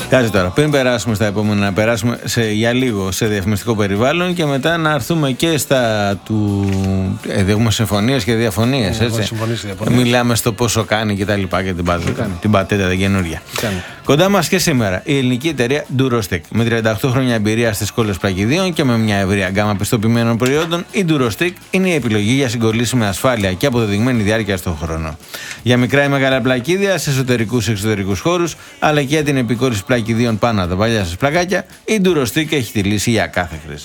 Κάτσε τώρα, πριν περάσουμε στα επόμενα, να περάσουμε για λίγο σε διαφημιστικό περιβάλλον και μετά να έρθουμε και στα του. Έχουμε συμφωνίες και διαφωνίες. Μιλάμε στο πόσο κάνει και τα λοιπά και την πατέντα την καινούργια. Κοντά μας και σήμερα η ελληνική εταιρεία Durostec. Με 38 χρόνια εμπειρία στις κόλλες πλακιδίων και με μια ευρεία γκάμα πιστοποιημένων προϊόντων, η Durostec είναι η επιλογή για συγκολλήσιμη ασφάλεια και αποδεδειγμένη διάρκεια στον χρόνο. Για μικρά ή μεγάλα πλακίδια, σε εσωτερικούς και εξωτερικούς χώρους, αλλά και για την επικόρυψη πλακιδίων πάνω από τα παλιά σας πλακάκια, η Durostec έχει τη λύση για κάθε χρήση.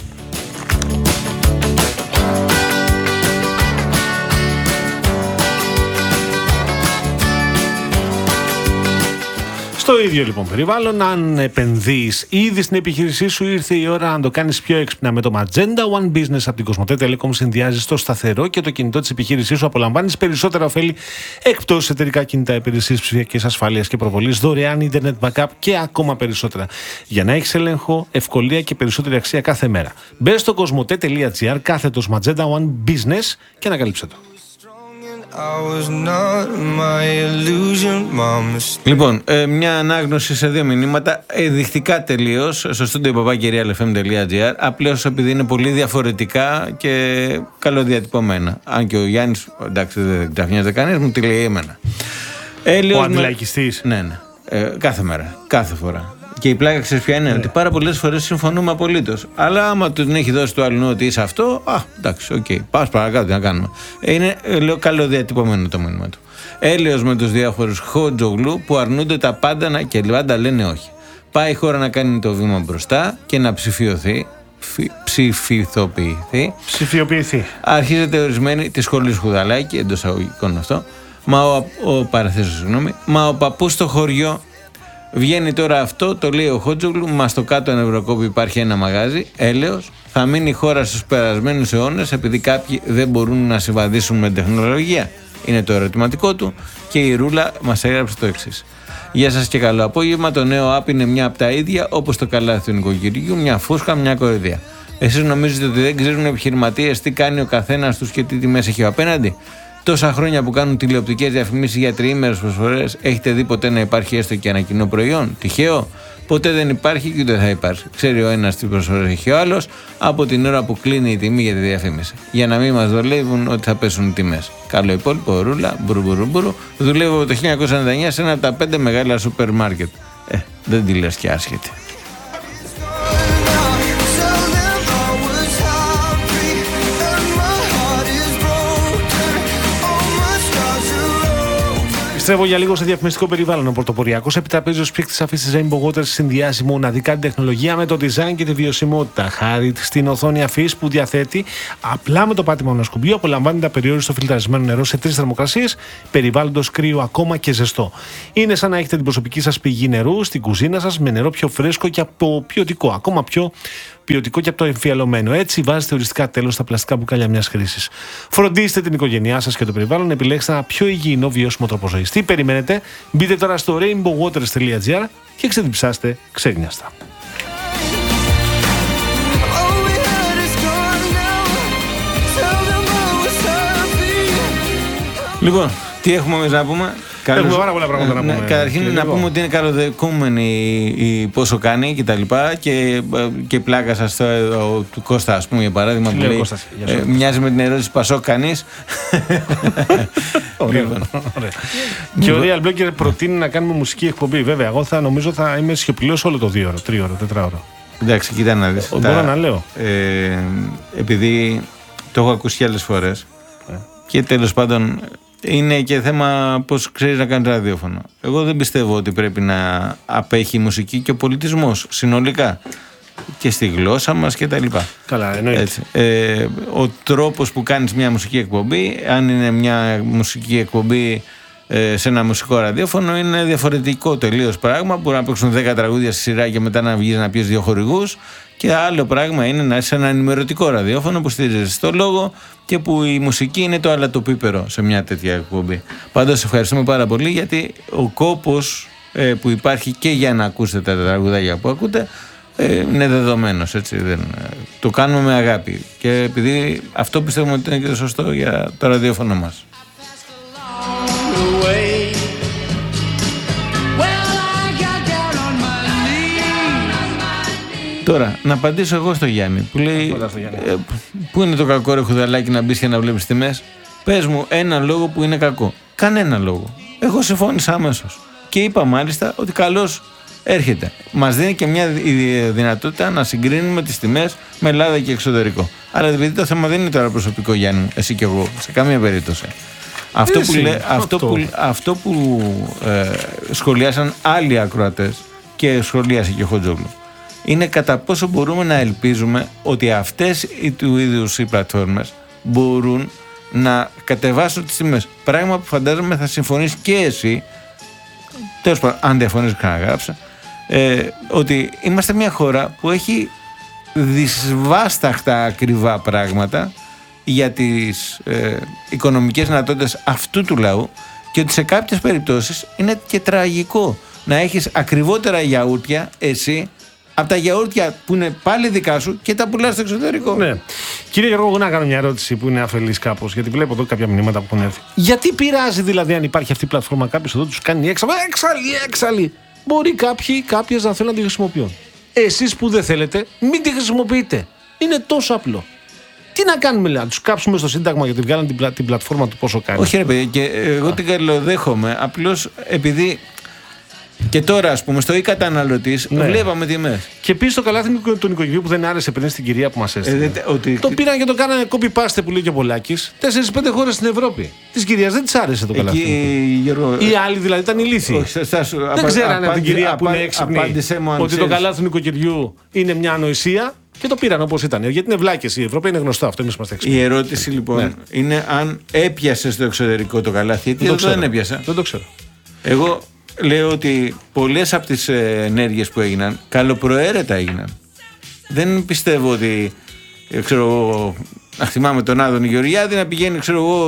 Στο ίδιο λοιπόν περιβάλλον, αν επενδύεις ήδη στην επιχείρησή σου, ήρθε η ώρα να το κάνεις πιο έξυπνα. Με το Magenda One Business από την Cosmote Telecom συνδυάζεις το σταθερό και το κινητό της επιχείρησής σου, απολαμβάνεις περισσότερα ωφέλη, εκπτώσεις εταιρικά κινητά, υπηρεσίες ψηφιακής ασφάλειας και προβολής, δωρεάν Internet Backup και ακόμα περισσότερα. Για να έχεις έλεγχο, ευκολία και περισσότερη αξία κάθε μέρα. Μπες στο cosmote.gr / Magenda One Business και ανακαλύψε το. Λοιπόν, μια ανάγνωση σε 2 μηνύματα, δεικτικά τελείως, στο studio.papakirialfm.gr, απλώς επειδή είναι πολύ διαφορετικά και καλοδιατυπωμένα. Αν και ο Γιάννης, εντάξει, δεν ξαφνιάζεται κανείς, μου τη λέει εμένα. Ο αντιλαϊκιστής. Ναι. Κάθε μέρα, κάθε φορά. Και η πλάκα, ξέρεις ποια είναι, ότι πάρα πολλές φορές συμφωνούμε απολύτως. Αλλά άμα του έχει δώσει το αλλού ότι είσαι αυτό, εντάξει, οκ, πας παρακάτω, τι να κάνουμε. Είναι, λέω, καλοδιατυπωμένο το μήνυμα του. Έλεος με τους διάφορους Χοτζογλου που αρνούνται τα πάντα και πάντα λένε όχι. Πάει η χώρα να κάνει το βήμα μπροστά και να ψηφιοποιηθεί. Αρχίζεται ορισμένη τη σχολή Χουδαλάκη, εντός αγωγικών αυτό. Μα ο παππούς στο χωριό. Βγαίνει τώρα αυτό, το λέει ο Χότζογλου, μα στο κάτω Ευρωκόπη υπάρχει ένα μαγάζι, έλεος, θα μείνει η χώρα στους περασμένους αιώνες επειδή κάποιοι δεν μπορούν να συμβαδίσουν με τεχνολογία. Είναι το ερωτηματικό του και η Ρούλα μας έγραψε το εξής. Γεια σας και καλό απόγευμα, το νέο app είναι μια από τα ίδια όπως το καλάθι του νοικοκυριού, μια φούσκα, μια κοροϊδία. Εσείς νομίζετε ότι δεν ξέρουν οι επιχειρηματίες τι κάνει ο καθένας τους και τι τιμές έχει ο απέναντι? Τόσα χρόνια που κάνουν τηλεοπτικές διαφημίσεις για τριήμερες προσφορές, έχετε δει ποτέ να υπάρχει έστω και ένα κοινό προϊόν? Τυχαίο? Ποτέ δεν υπάρχει και ούτε θα υπάρχει. Ξέρει ο ένας τι προσφορές έχει ο άλλος από την ώρα που κλείνει η τιμή για τη διαφήμιση. Για να μην μας δουλεύουν ότι θα πέσουν οι τιμές. Καλό υπόλοιπο, Ρούλα, μπουρου. Δουλεύω από το 1999 σε ένα από τα 5 μεγάλα σούπερ μάρκετ. Δεν τη λες και άσχετη. Επιστρέφω για λίγο σε διαφημιστικό περιβάλλον. Ο πρωτοποριακός επιτραπέζιος παίκτης αφής της Rainbow Waters συνδυάζει μοναδικά την τεχνολογία με το design και τη βιωσιμότητα. Χάρη στην οθόνη αφής που διαθέτει, απλά με το πάτημα ενός κουμπιού απολαμβάνεται απεριόριστο φιλτραρισμένο νερό σε 3 θερμοκρασίες, περιβάλλοντος κρύο ακόμα και ζεστό. Είναι σαν να έχετε την προσωπική σας πηγή νερού στην κουζίνα σας με νερό πιο φρέσκο και από ποιοτικό, ακόμα πιο ποιοτικό και από το εμφιαλωμένο. Έτσι βάζετε οριστικά τέλος στα πλαστικά μπουκάλια μιας χρήσης. Φροντίστε την οικογένειά σας και το περιβάλλον, επιλέξτε ένα πιο υγιεινό βιώσιμο τρόπο ζωής. Τι περιμένετε? Μπείτε τώρα στο rainbowwaters.gr και ξεδιψάστε ξένιαστα. Λοιπόν, τι έχουμε εμείς να πούμε? Έχουμε πάρα πολλά πράγματα να πούμε. Καταρχήν να πούμε ότι είναι καλοδεκούμενη η πόσο κάνει και τα λοιπά και πλάκα σας του Κώστα, ας πούμε, για παράδειγμα, που λέει μοιάζει με την ερώτηση Πασόκ κανείς. Ωραία. Και ο Real Blogger προτείνει να κάνουμε μουσική εκπομπή. Βέβαια, εγώ νομίζω θα είμαι σιωπηλός όλο το 2ωρο, 3ωρο, 4ωρο. Εντάξει, κοίτα να δεις. Μπορώ να λέω. Επειδή το έχω ακούσει άλλες φορές και τέλος πάντων είναι και θέμα πώς ξέρεις να κάνεις ραδιόφωνο. Εγώ δεν πιστεύω ότι πρέπει να απέχει η μουσική και ο πολιτισμός συνολικά και στη γλώσσα μας και τα λοιπά. Καλά, εννοείται. Ο τρόπος που κάνεις μια μουσική εκπομπή, αν είναι μια μουσική εκπομπή σε ένα μουσικό ραδιόφωνο, είναι διαφορετικό τελείως πράγμα. Μπορεί να παίξουν 10 τραγούδια στη σειρά και μετά να βγεις να πεις 2 χορηγούς. Και άλλο πράγμα είναι να είσαι ένα ενημερωτικό ραδιόφωνο που στηρίζεσαι στο λόγο και που η μουσική είναι το αλατοπίπερο σε μια τέτοια εκπομπή. Πάντως ευχαριστούμε πάρα πολύ, γιατί ο κόπος που υπάρχει και για να ακούσετε τα τραγουδάκια που ακούτε είναι δεδομένος, έτσι, το κάνουμε με αγάπη και επειδή αυτό πιστεύουμε ότι είναι και σωστό για το ραδιόφωνο μας. Τώρα, να απαντήσω εγώ στο Γιάννη που λέει πού είναι το κακό ρε χουδαλάκι να μπεις και να βλέπεις τιμές. Πες μου ένα λόγο που είναι κακό. Κανένα λόγο. Εγώ συμφώνησα αμέσως. Και είπα μάλιστα ότι καλώς έρχεται. Μας δίνει και μια δυνατότητα να συγκρίνουμε τις τιμές με Ελλάδα και εξωτερικό. Αλλά επειδή το θέμα δεν είναι τώρα προσωπικό, Γιάννη, εσύ και εγώ, σε καμία περίπτωση. Αυτό που σχολιάσαν άλλοι ακροατές και σχολίασε και ο Χοτζόγλου είναι κατά πόσο μπορούμε να ελπίζουμε ότι αυτές του είδους οι πλατφόρμες μπορούν να κατεβάσουν τις τιμές. Πράγμα που φαντάζομαι θα συμφωνείς και εσύ, τέλος πάντων, αν διαφωνείς ξαναγράψα, ότι είμαστε μια χώρα που έχει δυσβάσταχτα ακριβά πράγματα για τις οικονομικές δυνατότητες αυτού του λαού και ότι σε κάποιες περιπτώσεις είναι και τραγικό να έχεις ακριβότερα γιαούρτια εσύ από τα γιαούρτια που είναι πάλι δικά σου και τα πουλάς στο εξωτερικό. Ναι. Κύριε Γιώργο, εγώ να κάνω μια ερώτηση που είναι αφελής κάπως, γιατί βλέπω εδώ κάποια μηνύματα που έχουν έρθει. Γιατί πειράζει δηλαδή αν υπάρχει αυτή η πλατφόρμα, κάποιος εδώ τους κάνει έξαλλοι. Μπορεί κάποιες να θέλουν να τη χρησιμοποιούν. Εσείς που δεν θέλετε, μην τη χρησιμοποιείτε. Είναι τόσο απλό. Τι να κάνουμε, λέει, να τους κάψουμε στο Σύνταγμα γιατί βγάλαν την πλατφόρμα του πόσο κάνει. Όχι, ρε παιδί, και εγώ την καλοδέχομαι. Απλώς επειδή. Και τώρα, ας πούμε, στο ή-καταναλωτής βλέπαμε τιμές. Και επίσης το καλάθι του νοικοκυριού που δεν άρεσε πριν στην κυρία που μας έστειλε. Το πήραν και το κάνανε copy-paste που λέει και ο Πολάκης. 4-5 χώρες στην Ευρώπη. Της κυρίας δεν της άρεσε το καλάθι. Οι άλλοι δηλαδή ήταν ηλίθιοι. Δεν ξέρανε την κυρία που είναι έξυπνη ότι το καλάθι του νοικοκυριού είναι μια ανοησία και το πήραν όπως ήταν. Γιατί είναι βλάκες η Ευρώπη, είναι γνωστό αυτό. Εμείς είμαστε έξυπνοι. Η ερώτηση λοιπόν είναι αν έπιασε στο εξωτερικό το καλάθι. Γιατί δεν έπιασε. Δεν το ξέρω. Εγώ λέω ότι πολλές από τις ενέργειες που έγιναν καλοπροαίρετα έγιναν. Δεν πιστεύω ότι να θυμάμαι τον Άδωνη Γεωργιάδη να πηγαίνει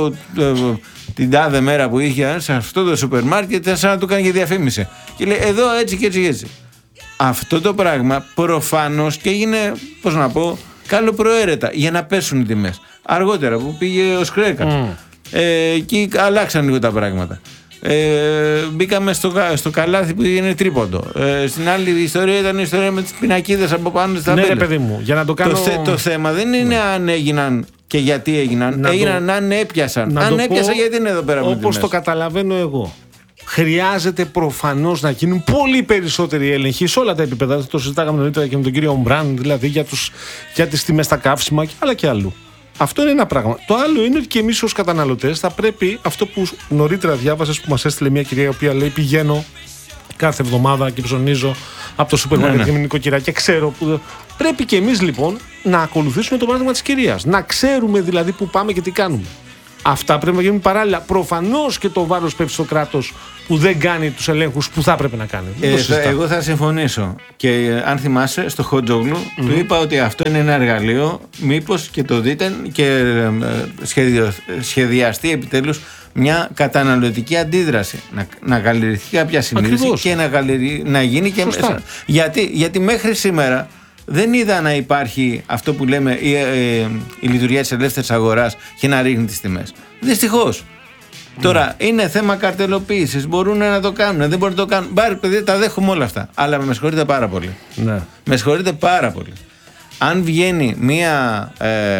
την τάδε μέρα που είχε σε αυτό το σούπερ μάρκετ σαν να του κάνει και διαφήμιση και λέει εδώ έτσι και έτσι και έτσι. Αυτό το πράγμα προφανώς και έγινε, πώς να πω, καλοπροαίρετα για να πέσουν οι τιμές. Αργότερα που πήγε ο Σκρέκα εκεί αλλάξαν λίγο τα πράγματα. Μπήκαμε στο καλάθι που έγινε τρίποντο. Στην άλλη ιστορία ήταν η ιστορία με τις πινακίδες από πάνω στα ναι, παιδί μου, για να το κάνω. Το θέμα δεν είναι αν έγιναν και γιατί έγιναν. Έγιναν αν έπιασαν. Αν έπιασαν, γιατί είναι εδώ πέρα. Όπως το καταλαβαίνω εγώ. Χρειάζεται προφανώς να γίνουν πολύ περισσότεροι έλεγχοι σε όλα τα επίπεδα. Το συζητάγαμε νωρίτερα και με τον κύριο Ομπράν, δηλαδή για τις τιμές στα καύσιμα αλλά και αλλού. Αυτό είναι ένα πράγμα. Το άλλο είναι ότι και εμείς ως καταναλωτές θα πρέπει αυτό που νωρίτερα διάβασες που μας έστειλε μια κυρία η οποία λέει πηγαίνω κάθε εβδομάδα και ψωνίζω από το σούπερ μάρκετ με νοικοκυριά και ξέρω που. Πρέπει και εμείς λοιπόν να ακολουθήσουμε το παράδειγμα της κυρίας. Να ξέρουμε δηλαδή που πάμε και τι κάνουμε. Αυτά πρέπει να γίνουν παράλληλα. Προφανώς και το βάρος πέφτει στο κράτος που δεν κάνει τους ελέγχους που θα πρέπει να κάνει. Εγώ θα συμφωνήσω. Και αν θυμάσαι, στο Χοτζόγλου του είπα ότι αυτό είναι ένα εργαλείο. Μήπως και το δείτε και σχεδιαστεί επιτέλους μια καταναλωτική αντίδραση. Να καλλιεργηθεί κάποια συνείδηση και να γίνει και μέσα. Γιατί μέχρι σήμερα δεν είδα να υπάρχει αυτό που λέμε η λειτουργία της ελεύθερης αγοράς και να ρίχνει τις τιμές. Δυστυχώς. Τώρα είναι θέμα καρτελοποίησης. Μπορούν να το κάνουν, δεν μπορούν να το κάνουν. Μπάρ, παιδιά, τα δέχομαι όλα αυτά. Αλλά με συγχωρείτε πάρα πολύ. Ναι. Με συγχωρείτε πάρα πολύ. Αν βγαίνει μια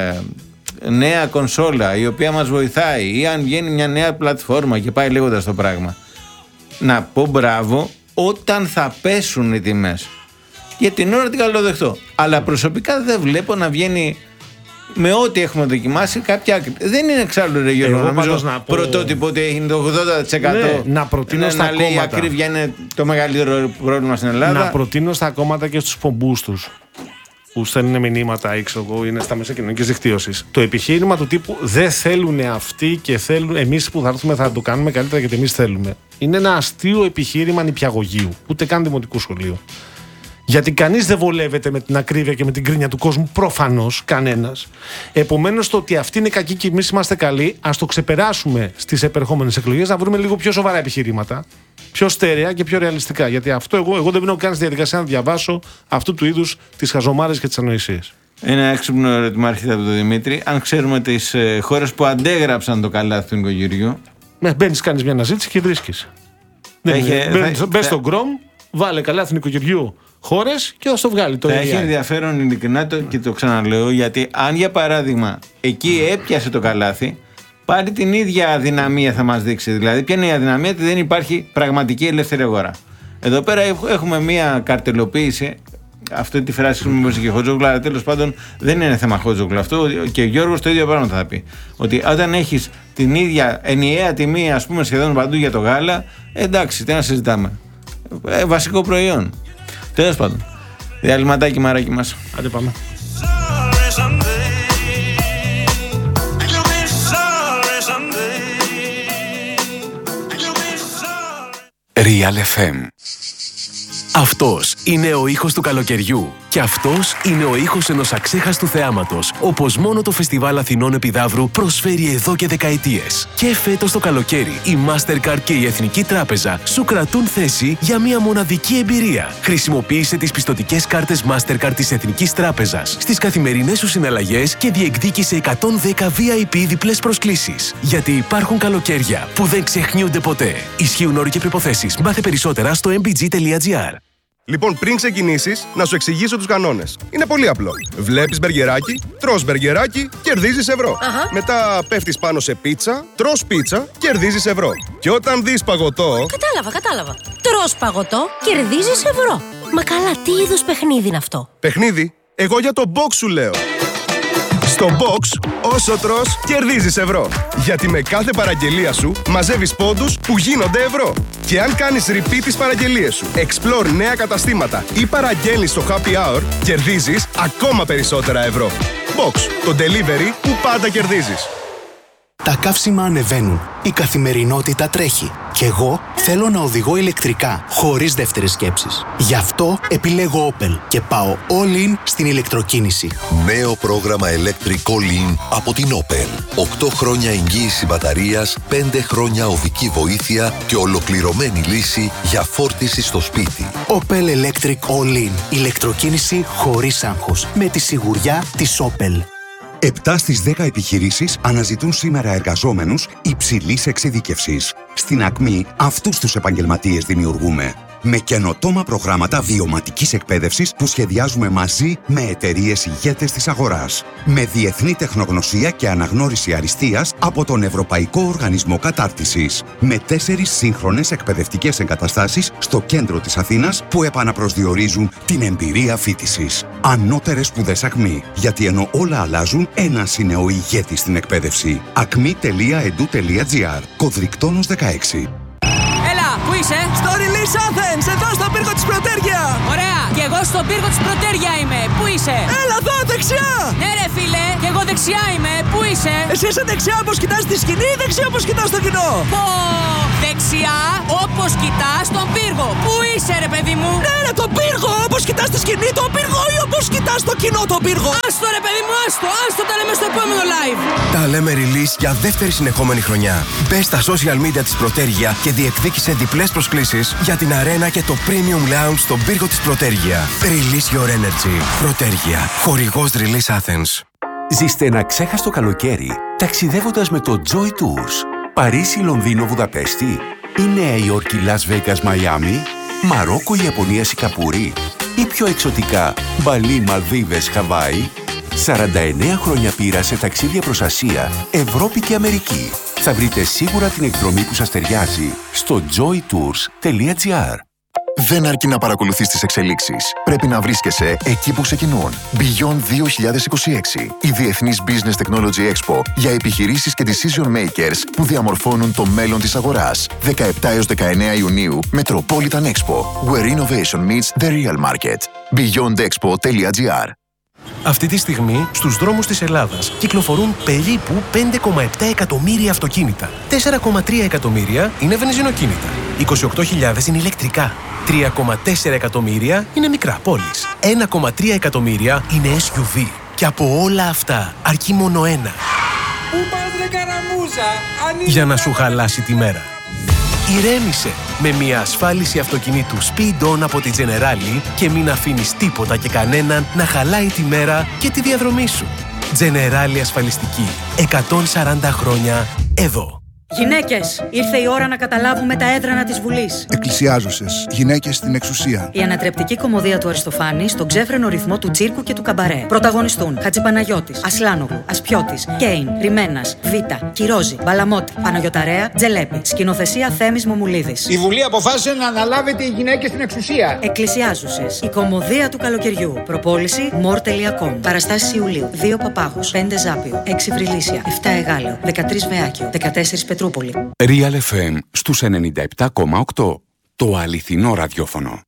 νέα κονσόλα η οποία μας βοηθάει ή αν βγαίνει μια νέα πλατφόρμα και πάει λέγοντας το πράγμα, να πω μπράβο όταν θα πέσουν οι τιμές. Για την ώρα την καλοδεχτώ. Αλλά προσωπικά δεν βλέπω να βγαίνει με ό,τι έχουμε δοκιμάσει κάποια άκρη. Δεν είναι εξάλλου ρε Γιώργο, νομίζω πρωτότυπο ότι έχει το 80%. Ναι, να προτείνω στα κόμματα. Η ακρίβεια είναι το μεγαλύτερο πρόβλημα στην Ελλάδα. Να προτείνω στα κόμματα και στους πομπούς τους που στέλνουν μηνύματα ή είναι στα μέσα κοινωνικής δικτύωσης. Το επιχείρημα του τύπου δεν θέλουν αυτοί και θέλουν εμείς που θα έρθουμε θα το κάνουμε καλύτερα γιατί εμείς θέλουμε. Είναι ένα αστείο επιχείρημα νηπιαγωγείου, ούτε καν δημοτικού σχολείου. Γιατί κανείς δεν βολεύεται με την ακρίβεια και με την κρίνια του κόσμου, προφανώς κανένας. Επομένως, το ότι αυτοί είναι κακοί και εμείς είμαστε καλοί, ας το ξεπεράσουμε στις επερχόμενες εκλογές, να βρούμε λίγο πιο σοβαρά επιχειρήματα, πιο στέρεα και πιο ρεαλιστικά. Γιατί αυτό εγώ δεν μπαίνω καν στη διαδικασία να διαβάσω αυτού του είδους τις χαζομάρες και τις ανοησίες. Ένα έξυπνο ερώτημα έρχεται από τον Δημήτρη. Αν ξέρουμε τις χώρες που αντέγραψαν το καλάθι του νοικοκυριού. Μπαίνεις, κάνεις μια αναζήτηση και βρίσκεις. Μπες στο Chrome. βάλε καλάθι νοικοκυριού χώρες και θα στο βγάλει το AI. Έχει ενδιαφέρον ειλικρινά και το ξαναλέω, γιατί αν για παράδειγμα εκεί έπιασε το καλάθι, πάλι την ίδια αδυναμία θα μας δείξει. Δηλαδή, ποια είναι η αδυναμία? Ότι δεν υπάρχει πραγματική ελεύθερη αγορά. Εδώ πέρα έχουμε μία καρτελοποίηση. Αυτή τη φράση χρησιμοποιούσε και ο Χότζογλου, αλλά τέλος πάντων δεν είναι θέμα Χότζογλου αυτό. Και ο Γιώργος το ίδιο πράγμα θα πει. Ότι όταν έχεις την ίδια ενιαία τιμή, ας πούμε, σχεδόν παντού για το γάλα, εντάξει, τι να συζητάμε. Βασικό προϊόν. Τέλος πάντων. Διαλυματάκι, μαράκι μας. Άντε πάμε. Real FM. Αυτός είναι ο ήχος του καλοκαιριού. Και αυτός είναι ο ήχος ενός αξέχαστου θεάματος, όπως μόνο το Φεστιβάλ Αθηνών Επιδαύρου προσφέρει εδώ και δεκαετίες. Και φέτος το καλοκαίρι, η Mastercard και η Εθνική Τράπεζα σου κρατούν θέση για μια μοναδική εμπειρία. Χρησιμοποίησε τις πιστωτικές κάρτες Mastercard της Εθνικής Τράπεζας στις καθημερινές σου συναλλαγές και διεκδίκησε 110 VIP διπλές προσκλήσεις. Γιατί υπάρχουν καλοκαίρια που δεν ξεχνιούνται ποτέ. Ισχύουν όροι και προϋποθέσεις. Μάθε περισσότερα στο mbg.gr. Λοιπόν, πριν ξεκινήσεις, να σου εξηγήσω τους κανόνες. Είναι πολύ απλό. Βλέπεις μπεργκεράκι, τρως μπεργκεράκι, κερδίζεις ευρώ. Μετά πέφτεις πάνω σε πίτσα, τρως πίτσα, κερδίζεις ευρώ. Και όταν δεις παγωτό... Κατάλαβα. Τρως παγωτό, κερδίζεις ευρώ. Μα καλά, τι είδους παιχνίδι είναι αυτό? Παιχνίδι? Εγώ για το box σου λέω. Στο box, όσο τρως, κερδίζεις ευρώ. Γιατί με κάθε παραγγελία σου μαζεύεις πόντους που γίνονται ευρώ. Και αν κάνεις repeat τις παραγγελίες σου, explore νέα καταστήματα ή παραγγέλνεις στο happy hour, κερδίζεις ακόμα περισσότερα ευρώ. Box, το delivery που πάντα κερδίζεις. Τα καύσιμα ανεβαίνουν. Η καθημερινότητα τρέχει. Κι εγώ θέλω να οδηγώ ηλεκτρικά, χωρίς δεύτερες σκέψεις. Γι' αυτό επιλέγω Opel και πάω all in στην ηλεκτροκίνηση. Νέο πρόγραμμα Electric All In από την Opel. 8 χρόνια εγγύηση μπαταρίας, 5 χρόνια οδική βοήθεια και ολοκληρωμένη λύση για φόρτιση στο σπίτι. Opel Electric All In. Ηλεκτροκίνηση χωρίς άγχος. Με τη σιγουριά της Opel. 7 στις 10 επιχειρήσεις αναζητούν σήμερα εργαζόμενους υψηλής εξειδίκευσης. Στην Ακμή αυτούς τους επαγγελματίες δημιουργούμε. Με καινοτόμα προγράμματα βιωματικής εκπαίδευσης που σχεδιάζουμε μαζί με εταιρείες ηγέτες της αγοράς. Με διεθνή τεχνογνωσία και αναγνώριση αριστείας από τον Ευρωπαϊκό Οργανισμό Κατάρτισης. Με 4 σύγχρονες εκπαιδευτικές εγκαταστάσεις στο κέντρο της Αθήνας που επαναπροσδιορίζουν την εμπειρία φοιτησης. Ανώτερες σπουδές Ακμή. Γιατί ενώ όλα αλλάζουν, ένας είναι ο ηγέτης στην εκπαίδευση. acmi.edu.gr. Κωδρικτόνος 16. Πού είσαι? Στο Release Athens, εδώ στον πύργο της Πρωτέρια. Ωραία, και εγώ στον πύργο της Πρωτέρια είμαι. Πού είσαι? Έλα εδώ, δεξιά. Ναι ρε φίλε, και εγώ δεξιά είμαι. Πού είσαι? Εσύ είσαι δεξιά όπως κοιτάς τη σκηνή ή δεξιά όπως κοιτάς το κοινό? Πω, δεξιά όπως κοιτάς τον πύργο. Πού είσαι ρε παιδί μου? Ναι ρε, τον πύργο, όπως κοιτάς τη σκηνή τον πύργο ή όπως κοιτάς το κοινό τον πύργο? Άστο ρε παιδί μου, άστο, τα λέμε στο επόμενο live. Τα λέμε Release για δεύτερη συνεχόμενη χρονιά. Μπες στα social media της Πρωτέρια και διεκδίκησε διπλές προσκλήσεις για την αρένα και το Premium Lounge στον πύργο της Πρωτέρια. Release your energy. Πρωτέρια. Χορηγός Release Athens. Ζήστε ένα ξέχαστο καλοκαίρι ταξιδεύοντας με το Joy Tours. Παρίσι, Λονδίνο, Βουδαπέστη ή Νέα Υόρκη, Las Vegas, Μαϊάμι, Μαρόκο, Ιαπωνία, Σιγκαπούρη ή πιο εξωτικά Μπαλί, Μαλδίβες, Χαβάη. 49 χρόνια πείρα σε ταξίδια προς Ασία, Ευρώπη και Αμερική. Θα βρείτε σίγουρα την εκδρομή που σας ταιριάζει στο joytours.gr. Δεν αρκεί να παρακολουθείς τις εξελίξεις. Πρέπει να βρίσκεσαι εκεί που ξεκινούν. Beyond 2026. Η Διεθνής Business Technology Expo για επιχειρήσεις και decision makers που διαμορφώνουν το μέλλον της αγοράς. 17 έως 19 Ιουνίου, Metropolitan Expo. Where innovation meets the real market. beyondexpo.gr. Αυτή τη στιγμή, στους δρόμους της Ελλάδας κυκλοφορούν περίπου 5,7 εκατομμύρια αυτοκίνητα. 4,3 εκατομμύρια είναι βενζινοκίνητα. 28.000 είναι ηλεκτρικά. 3,4 εκατομμύρια είναι μικρά πόλεις. 1,3 εκατομμύρια είναι SUV. Και από όλα αυτά, αρκεί μόνο ένα. Πού πας ρε καραμούζα? Για να σου χαλάσει τη μέρα. Ηρέμησε με μια ασφάλιση αυτοκινήτου Speed On από τη Generali και μην αφήνεις τίποτα και κανέναν να χαλάει τη μέρα και τη διαδρομή σου. Generali ασφαλιστική. 140 χρόνια εδώ. Γυναίκες, ήρθε η ώρα να καταλάβουμε τα έδρανα της Βουλής. Εκκλησιάζουσες, γυναίκες στην εξουσία. Η ανατρεπτική κωμωδία του Αριστοφάνη στον ξέφρενο ρυθμό του τσίρκου και του καμπαρέ. Πρωταγωνιστούν Χατζηπαναγιώτης, Ασλάνογλου, Ασπιώτης, Κέιν, Ρημένας, Βίτα, Κυρόζη, Μπαλαμότη, Παναγιωταρέα, Τζελέπη. Σκηνοθεσία Θέμης Μομουλίδης. Η Βουλή αποφάσισε να αναλάβετε οι γυναίκες στην εξουσία. Εκκλησιάζουσες, η κωμωδία του καλοκαιριού. Προπόληση more.com. Παραστάσεις Ιουλίου. 2 Παπάγους, 5 Ζάπιο, 6 Βρυλίσια, 7 Εγάλεο, 13 Βεάκιο, 14 Πετρούπολη. Real FM στους 97,8. Το αληθινό ραδιόφωνο.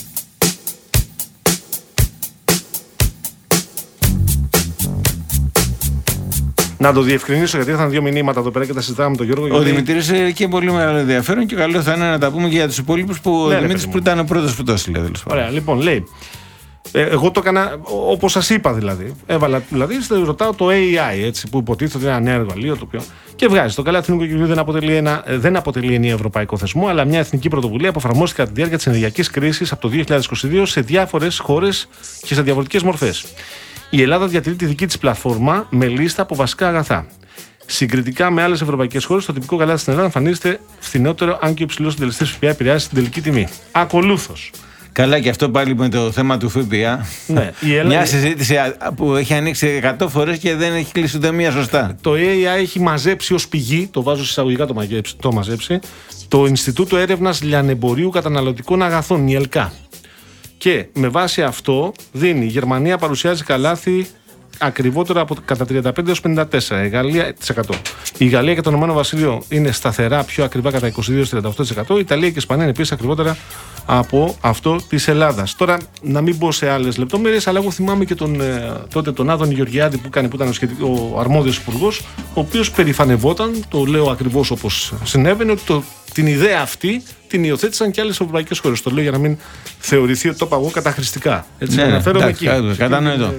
Να το διευκρινίσω, γιατί ήρθαν 2 μηνύματα εδώ πέρα και τα συζητάμε με τον Γιώργο. Ο Δημητρής έχει και πολύ μεγάλο ενδιαφέρον και καλό θα είναι να τα πούμε και για τους υπόλοιπους που ο Δημήτρης που ήταν ο πρώτος που το έστειλε. Ωραία, λοιπόν, λέει. Εγώ το έκανα όπως σας είπα δηλαδή. Έβαλα δηλαδή, ρωτάω το AI, έτσι, που υποτίθεται είναι ένα νέο εργαλείο το οποίο. Και βγάζει. Το καλά εθνικό κοινοβούλιο δεν αποτελεί ενιαίο ευρωπαϊκό θεσμό, αλλά μια εθνική πρωτοβουλία που εφαρμόστηκε κατά τη διάρκεια της ενεργειακής κρίσης από το 2022 σε διάφορες χώρες και σε διαφορετικές μορφές. Η Ελλάδα διατηρεί τη δική της πλατφόρμα με λίστα από βασικά αγαθά. Συγκριτικά με άλλες ευρωπαϊκές χώρες, το τυπικό γαλάζι στην Ελλάδα εμφανίζεται φθηνότερο, αν και ο υψηλός συντελεστής ΦΠΑ επηρεάζει την τελική τιμή. Ακολούθως. Καλά, και αυτό πάλι με το θέμα του ΦΠΑ. Ναι, μια συζήτηση που έχει ανοίξει 100 φορές και δεν έχει κλείσει ούτε μία σωστά. Το AI έχει μαζέψει ως πηγή, το βάζω εισαγωγικά το μαζέψει, το Ινστιτούτο Έρευνας Λιανεμπορίου Καταναλωτικών Αγαθών, η ΕΛΚΑ. Και με βάση αυτό δίνει η Γερμανία παρουσιάζει καλάθι ακριβότερο από κατά 35 έως 54%. Η Γαλλία και το Ηνωμένο Βασίλειο είναι σταθερά πιο ακριβά κατά 22-38%. Η Ιταλία και η Ισπανία είναι επίσης ακριβότερα από αυτό της Ελλάδας. Τώρα, να μην μπω σε άλλες λεπτομέρειες, αλλά εγώ θυμάμαι και τότε τον Άδωνη Γεωργιάδη που ήταν ο αρμόδιος υπουργός, ο οποίος περηφανευόταν, το λέω ακριβώς όπως συνέβαινε, ότι την ιδέα αυτή την υιοθέτησαν και άλλες ευρωπαϊκές χώρες. Το λέω για να μην θεωρηθεί ότι το είπα εγώ καταχρηστικά. Έτσι, ναι, αναφέρομαι εκεί. Κατανοητό.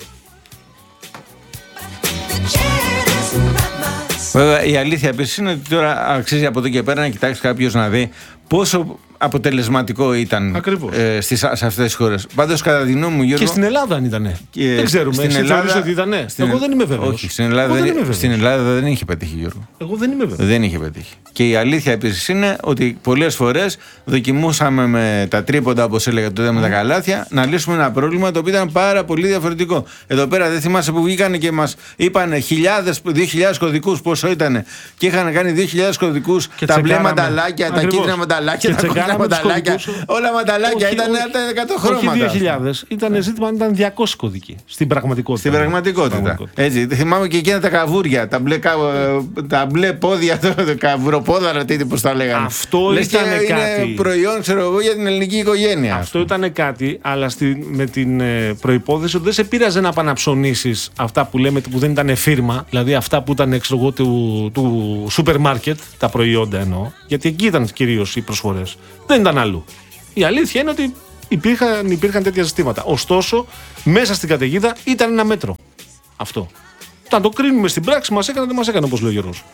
Βέβαια, η αλήθεια επίσης είναι ότι τώρα αξίζει από εδώ και πέρα να κοιτάξει κάποιος να δει πόσο αποτελεσματικό ήταν σε αυτές τις χώρες. Πάντως, κατά τη γνώμη μου, Γιώργο. Και στην Ελλάδα αν ήτανε. Δεν ξέρουμε. Στην Ελλάδα ότι ήτανε. Εγώ δεν είμαι βέβαιος. Όχι, στην Ελλάδα δεν είχε πετύχει, Γιώργο. Εγώ δεν είμαι βέβαιος. Δεν είχε πετύχει. Και η αλήθεια επίσης είναι ότι πολλές φορές δοκιμούσαμε με τα τρίποντα, όπως έλεγα τότε, με τα καλάθια, να λύσουμε ένα πρόβλημα το οποίο ήταν πάρα πολύ διαφορετικό. Εδώ πέρα δεν θυμάσαι που βγήκαν και μας είπαν 2.000 κωδικούς πόσο ήταν. Και είχαν κάνει 2.000 κωδικούς, τα μπλε μανταλάκια, τα κίτρινα μανταλάκια, τα κόκκινα μανταλάκια. Όλα μανταλάκια ήταν τα 100 χρώματα. Όχι 2.000, ήταν ζήτημα αν ήταν 200 κωδικοί. Στην πραγματικότητα. Στην πραγματικότητα. Έτσι, θυμάμαι και εκείνα τα καβούρια, τα μπλε πόδια, το καβουροπόδαρα, πώς τα λέγανε. Αυτό ήταν κάτι. Είναι προϊόν, ξέρω εγώ, για την ελληνική οικογένεια. Αυτό ήταν κάτι, αλλά με την προϋπόθεση ότι δεν σε πείραζε να παναψωνίσεις αυτά που λέμε που δεν ήταν φίρμα, δηλαδή αυτά που ήταν του σούπερ μάρκετ, τα προϊόντα εννοώ, γιατί εκεί ήταν κυρίως οι προσφορές. Δεν ήταν αλλού. Η αλήθεια είναι ότι υπήρχαν τέτοια ζητήματα. Ωστόσο, μέσα στην καταιγίδα ήταν ένα μέτρο. Αυτό. Να το κρίνουμε στην πράξη, μας έκανε, δεν μας έκανε, όπως λέει ο Γιώργος.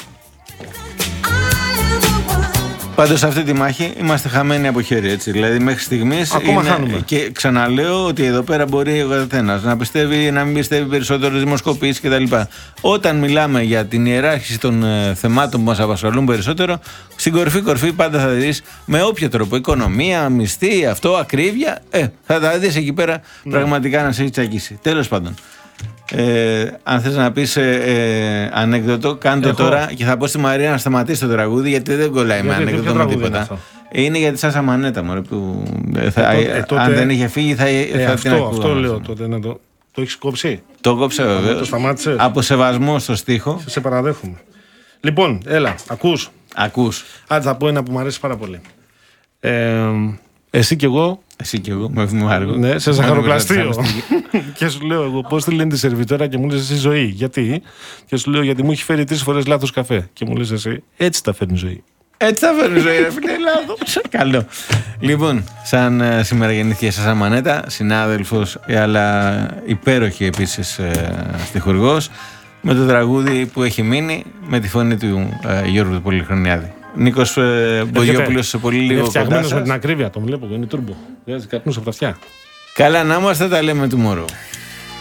Πάντως σε αυτή τη μάχη είμαστε χαμένοι από χέρι, έτσι. Δηλαδή μέχρι στιγμής ακόμα χάνουμε. Και ξαναλέω ότι εδώ πέρα μπορεί ο καθένας να πιστεύει, να μην πιστεύει περισσότερο δημοσκοπήσεις κτλ. Όταν μιλάμε για την ιεράρχηση των θεμάτων που μας απασχολούν περισσότερο, στην κορφή πάντα θα δεις με όποιο τρόπο, οικονομία, μισθή, αυτό, ακρίβεια, θα τα δεις εκεί πέρα πραγματικά να σε έχει τσακίσει. Τέλος πάντων. Αν θες να πεις ανέκδοτο, κάντε τώρα και θα πω στη Μαρία να σταματήσει το τραγούδι, γιατί δεν κολλάει με ανέκδοτο με τίποτα. Είναι για τη Σάσα Μανέτα, μωρέ, που αν δεν είχε φύγει θα την ακούω. Αυτό λέω τότε. Το έχεις κόψει? Το κόψε βεβαίως. Από σεβασμό στο στίχο. Σε παραδέχομαι. Λοιπόν, έλα, ακούς. Άντε θα πω ένα που μου αρέσει πάρα πολύ. Εσύ κι εγώ. Με αργό. Ναι, σε ζαχαροπλαστείο. Και σου λέω εγώ πώς τη λένε τη σερβιτόρα και μου λες εσύ Ζωή. Γιατί? Και σου λέω γιατί μου έχει φέρει 3 φορές λάθος καφέ. Και μου λες εσύ έτσι τα φέρνει Ζωή. Έτσι τα φέρνει Ζωή, ρε φίλε, λάθος. Καλό. Λοιπόν, σαν σήμερα γεννήθηκε η Σάσα Μανέτα, συνάδελφος αλλά υπέροχη επίσης στιχουργός, με το τραγούδι που έχει μείνει με τη φωνή του Γιώργου του Πολυχρονιάδη. Νίκος Μπογιόπουλος σε πολύ λίγο κοντά σας. Φτιαγμένος με την ακρίβεια, τον βλέπω, είναι τούρμπο. Βγάζει καπνούς από τα αυτιά. Καλά να είμαστε, τα λέμε tomorrow.